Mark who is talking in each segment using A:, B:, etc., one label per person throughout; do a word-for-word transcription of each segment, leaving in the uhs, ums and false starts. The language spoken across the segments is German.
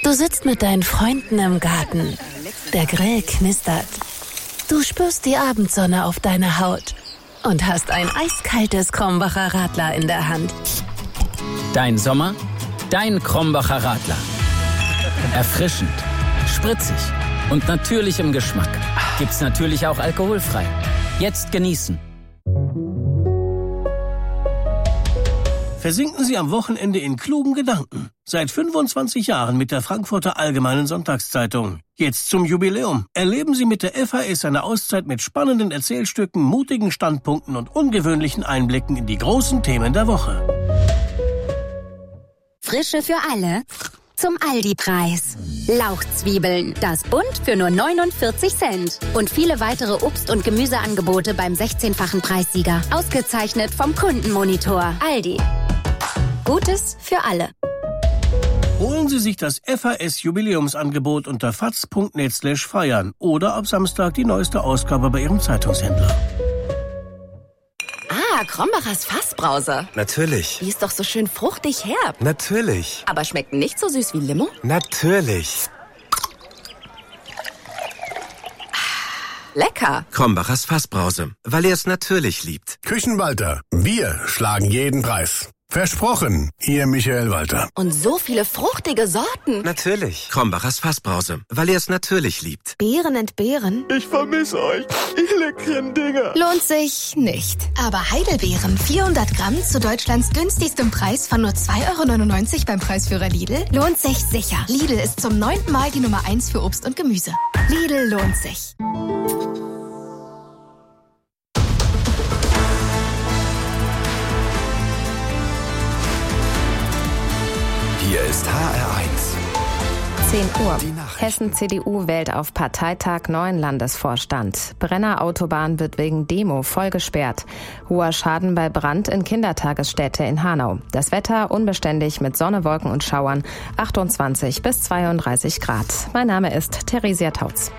A: Du sitzt mit deinen Freunden im Garten. Der Grill knistert. Du spürst die Abendsonne auf deiner Haut und hast ein eiskaltes Krombacher Radler in der Hand.
B: Dein Sommer, dein Krombacher Radler. Erfrischend, spritzig und natürlich im Geschmack. Gibt's natürlich auch alkoholfrei. Jetzt genießen.
C: Versinken Sie am Wochenende in klugen Gedanken. Seit fünfundzwanzig Jahren mit der Frankfurter Allgemeinen Sonntagszeitung. Jetzt zum Jubiläum. Erleben Sie mit der F A S eine Auszeit mit spannenden Erzählstücken, mutigen Standpunkten und ungewöhnlichen Einblicken in die großen Themen der Woche.
D: Frische für alle zum Aldi-Preis. Lauchzwiebeln, das Bund für nur neunundvierzig Cent. Und viele weitere Obst- und Gemüseangebote beim sechzehnfachen Preissieger. Ausgezeichnet vom Kundenmonitor. Aldi. Gutes für alle.
C: Holen Sie sich das F A S-Jubiläumsangebot unter faz punkt net slash feiern oder ab Samstag die neueste Ausgabe bei Ihrem Zeitungshändler.
E: Ah, Krombachers Fassbrause.
F: Natürlich.
E: Die ist doch so schön fruchtig herb.
F: Natürlich.
E: Aber schmeckt nicht so süß wie Limo?
F: Natürlich.
E: Lecker.
F: Krombachers Fassbrause, weil er es natürlich liebt.
G: Küchenwalter, wir schlagen jeden Preis. Versprochen, Ihr Michael Walter.
E: Und so viele fruchtige Sorten.
F: Natürlich. Krombachers Fassbrause, weil er es natürlich liebt.
H: Beeren entbehren?
I: Ich vermisse euch, ihr leckeren Dinger.
H: Lohnt sich nicht. Aber Heidelbeeren, vierhundert Gramm zu Deutschlands günstigstem Preis von nur zwei Euro neunundneunzig beim Preisführer Lidl, lohnt sich sicher. Lidl ist zum neunten Mal die Nummer eins für Obst und Gemüse. Lidl lohnt sich.
J: Hier ist H R eins.
K: zehn Uhr. Hessen-C D U wählt auf Parteitag neuen Landesvorstand. Brenner Autobahn wird wegen Demo voll gesperrt. Hoher Schaden bei Brand in Kindertagesstätte in Hanau. Das Wetter unbeständig mit Sonne, Wolken und Schauern. achtundzwanzig bis zweiunddreißig Grad. Mein Name ist Theresia Tautz.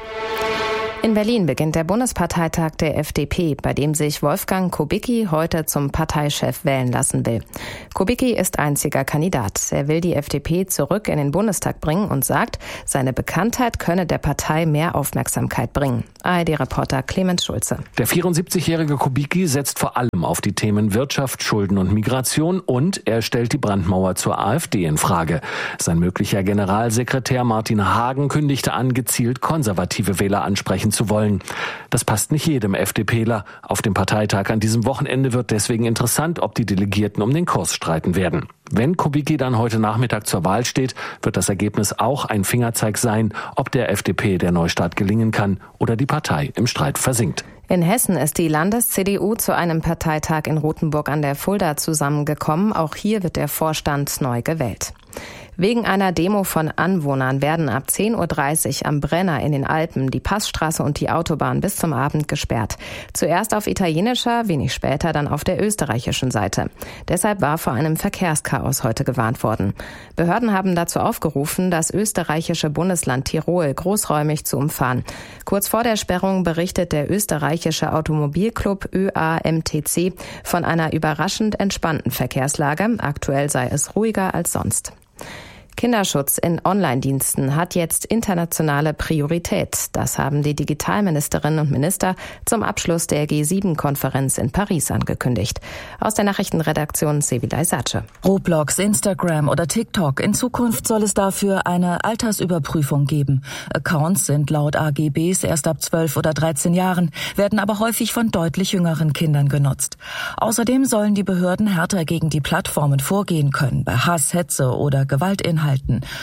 K: In Berlin beginnt der Bundesparteitag der F D P, bei dem sich Wolfgang Kubicki heute zum Parteichef wählen lassen will. Kubicki ist einziger Kandidat. Er will die F D P zurück in den Bundestag bringen und sagt, seine Bekanntheit könne der Partei mehr Aufmerksamkeit bringen. A R D-Reporter Clemens Schulze.
L: Der vierundsiebzigjährige Kubicki setzt vor allem auf die Themen Wirtschaft, Schulden und Migration und er stellt die Brandmauer zur AfD in Frage. Sein möglicher Generalsekretär Martin Hagen kündigte an, gezielt konservative Wähler ansprechen zu wollen. Das passt nicht jedem FDPler. Auf dem Parteitag an diesem Wochenende wird deswegen interessant, ob die Delegierten um den Kurs streiten werden. Wenn Kubicki dann heute Nachmittag zur Wahl steht, wird das Ergebnis auch ein Fingerzeig sein, ob der F D P der Neustart gelingen kann oder die Partei im Streit versinkt.
K: In Hessen ist die Landes-C D U zu einem Parteitag in Rothenburg an der Fulda zusammengekommen. Auch hier wird der Vorstand neu gewählt. Wegen einer Demo von Anwohnern werden ab zehn Uhr dreißig am Brenner in den Alpen die Passstraße und die Autobahn bis zum Abend gesperrt. Zuerst auf italienischer, wenig später dann auf der österreichischen Seite. Deshalb war vor einem Verkehrschaos heute gewarnt worden. Behörden haben dazu aufgerufen, das österreichische Bundesland Tirol großräumig zu umfahren. Kurz vor der Sperrung berichtet der österreichische Automobilclub Ö A M T C von einer überraschend entspannten Verkehrslage. Aktuell sei es ruhiger als sonst. Kinderschutz in Online-Diensten hat jetzt internationale Priorität. Das haben die Digitalministerinnen und Minister zum Abschluss der G sieben Konferenz in Paris angekündigt. Aus der Nachrichtenredaktion Sevilay Sace.
M: Roblox, Instagram oder TikTok. In Zukunft soll es dafür eine Altersüberprüfung geben. Accounts sind laut A G Bs erst ab zwölf oder dreizehn Jahren, werden aber häufig von deutlich jüngeren Kindern genutzt. Außerdem sollen die Behörden härter gegen die Plattformen vorgehen können, bei Hass, Hetze oder Gewaltinhalten.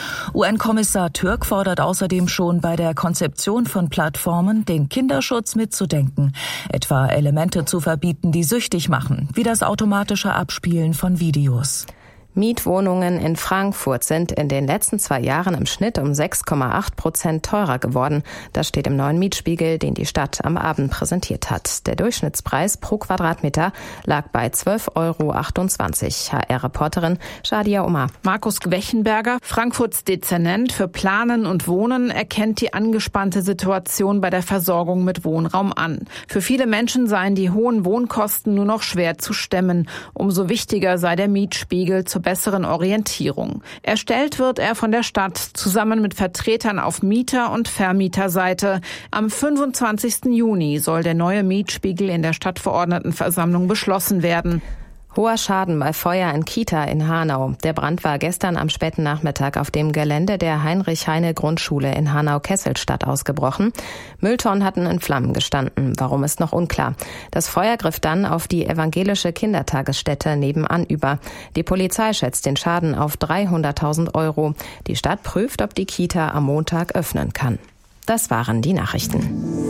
M: U N-Kommissar Türk fordert außerdem schon bei der Konzeption von Plattformen, den Kinderschutz mitzudenken, etwa Elemente zu verbieten, die süchtig machen, wie das automatische Abspielen von Videos.
K: Mietwohnungen in Frankfurt sind in den letzten zwei Jahren im Schnitt um sechs Komma acht Prozent teurer geworden. Das steht im neuen Mietspiegel, den die Stadt am Abend präsentiert hat. Der Durchschnittspreis pro Quadratmeter lag bei zwölf Euro achtundzwanzig. H R-Reporterin Shadia Omar.
N: Markus Gwechenberger, Frankfurts Dezernent für Planen und Wohnen, erkennt die angespannte Situation bei der Versorgung mit Wohnraum an. Für viele Menschen seien die hohen Wohnkosten nur noch schwer zu stemmen. Umso wichtiger sei der Mietspiegel zur besseren Orientierung. Erstellt wird er von der Stadt zusammen mit Vertretern auf Mieter- und Vermieterseite. Am fünfundzwanzigsten Juni soll der neue Mietspiegel in der Stadtverordnetenversammlung beschlossen werden.
K: Hoher Schaden bei Feuer in Kita in Hanau. Der Brand war gestern am späten Nachmittag auf dem Gelände der Heinrich-Heine-Grundschule in Hanau-Kesselstadt ausgebrochen. Mülltonnen hatten in Flammen gestanden. Warum ist noch unklar. Das Feuer griff dann auf die evangelische Kindertagesstätte nebenan über. Die Polizei schätzt den Schaden auf dreihunderttausend Euro. Die Stadt prüft, ob die Kita am Montag öffnen kann. Das waren die Nachrichten.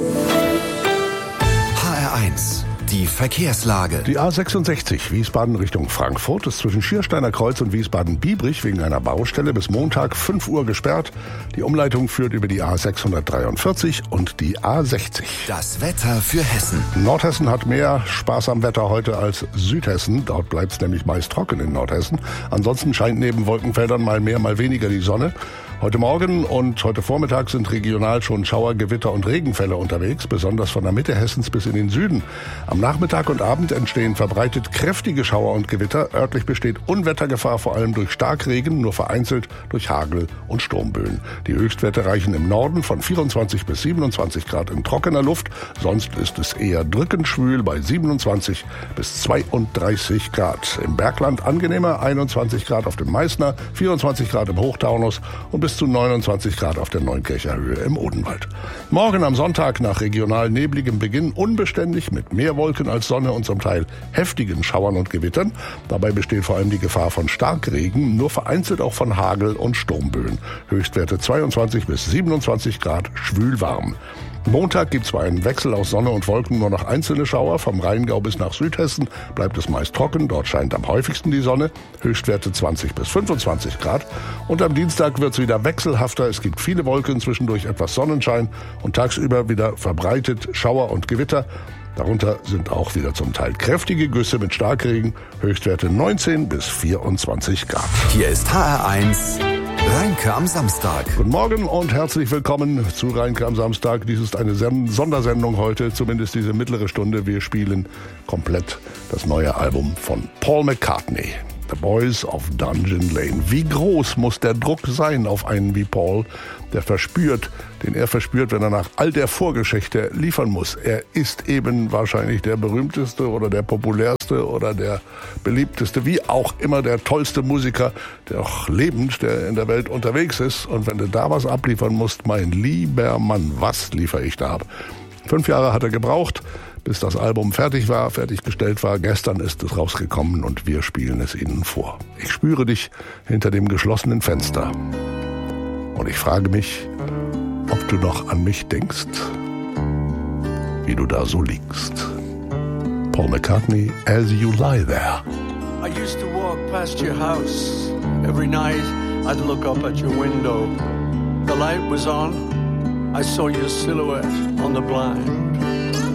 J: H R eins. Die Verkehrslage.
G: Die A sechsundsechzig Wiesbaden Richtung Frankfurt ist zwischen Schiersteiner Kreuz und Wiesbaden-Biebrich wegen einer Baustelle bis Montag fünf Uhr gesperrt. Die Umleitung führt über die A sechshundertdreiundvierzig und die A sechzig.
J: Das Wetter für Hessen.
G: Nordhessen hat mehr Spaß am Wetter heute als Südhessen. Dort bleibt es nämlich meist trocken in Nordhessen. Ansonsten scheint neben Wolkenfeldern mal mehr, mal weniger die Sonne. Heute Morgen und heute Vormittag sind regional schon Schauer, Gewitter und Regenfälle unterwegs, besonders von der Mitte Hessens bis in den Süden. Am Nachmittag und Abend entstehen verbreitet kräftige Schauer und Gewitter. Örtlich besteht Unwettergefahr vor allem durch Starkregen, nur vereinzelt durch Hagel und Sturmböen. Die Höchstwerte reichen im Norden von vierundzwanzig bis siebenundzwanzig Grad in trockener Luft. Sonst ist es eher drückend schwül bei siebenundzwanzig bis zweiunddreißig Grad. Im Bergland angenehmer, einundzwanzig Grad auf dem Meißner, vierundzwanzig Grad im Hochtaunus und bis zu neunundzwanzig Grad auf der Neunkircher Höhe im Odenwald. Morgen am Sonntag nach regional nebligem Beginn unbeständig mit mehr Wolken als Sonne und zum Teil heftigen Schauern und Gewittern. Dabei besteht vor allem die Gefahr von Starkregen, nur vereinzelt auch von Hagel und Sturmböen. Höchstwerte zweiundzwanzig bis siebenundzwanzig Grad, schwülwarm. Montag gibt es zwar einen Wechsel aus Sonne und Wolken, nur noch einzelne Schauer. Vom Rheingau bis nach Südhessen bleibt es meist trocken. Dort scheint am häufigsten die Sonne. Höchstwerte zwanzig bis fünfundzwanzig Grad. Und am Dienstag wird es wieder wechselhafter. Es gibt viele Wolken, zwischendurch etwas Sonnenschein und tagsüber wieder verbreitet Schauer und Gewitter. Darunter sind auch wieder zum Teil kräftige Güsse mit Starkregen. Höchstwerte neunzehn bis vierundzwanzig Grad.
J: Hier ist H R eins. Rheinke am Samstag.
G: Guten Morgen und herzlich willkommen zu Rheinke am Samstag. Dies ist eine Sondersendung heute, zumindest diese mittlere Stunde. Wir spielen komplett das neue Album von Paul McCartney. The Boys of Dungeon Lane. Wie groß muss der Druck sein auf einen wie Paul, der verspürt, den er verspürt, wenn er nach all der Vorgeschichte liefern muss. Er ist eben wahrscheinlich der berühmteste oder der populärste oder der beliebteste, wie auch immer der tollste Musiker, der auch lebend, der in der Welt unterwegs ist. Und wenn du da was abliefern musst, mein lieber Mann, was liefere ich da ab? Fünf Jahre hat er gebraucht, bis das Album fertig war, fertiggestellt war. Gestern ist es rausgekommen und wir spielen es Ihnen vor. Ich spüre dich hinter dem geschlossenen Fenster. Und ich frage mich, ob du noch an mich denkst, wie du da so liegst. Paul McCartney, As You Lie There.
O: I used to walk past your house. Every night I'd look up at your window. The light was on. I saw your silhouette on the blind.